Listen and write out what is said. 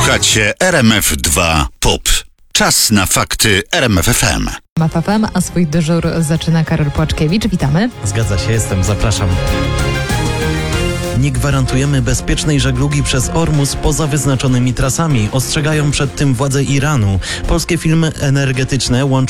Słuchacie RMF2 POP. Czas na fakty RMF FM. FM, a swój dyżur zaczyna Karol Płaczkiewicz. Witamy. Zgadza się, jestem, zapraszam. Nie gwarantujemy bezpiecznej żeglugi przez Ormus poza wyznaczonymi trasami. Ostrzegają przed tym władze Iranu. Polskie firmy energetyczne łączą